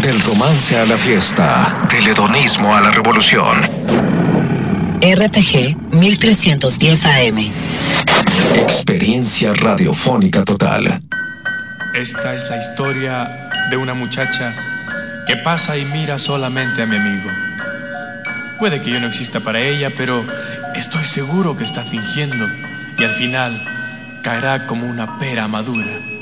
Del romance a la fiesta, del hedonismo a la revolución. RTG 1310 AM. Experiencia radiofónica total. Esta es la historia de una muchacha que pasa y mira solamente a mi amigo. Puede que yo no exista para ella, pero estoy seguro que está fingiendo y al final caerá como una pera madura.